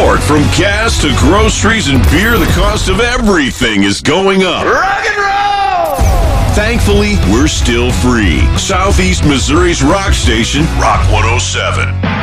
support. From gas to groceries and beer, the cost of everything is going up. Rock and roll! Thankfully, we're still free. Southeast Missouri's rock station, Rock 107.